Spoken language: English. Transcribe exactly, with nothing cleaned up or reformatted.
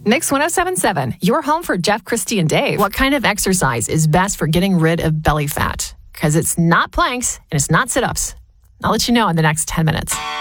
Mix one oh seven point seven, your home for Jeff, Christy, and Dave. What kind of exercise is best for getting rid of belly fat? Because it's not planks and it's not sit-ups. I'll let you know in the next ten minutes.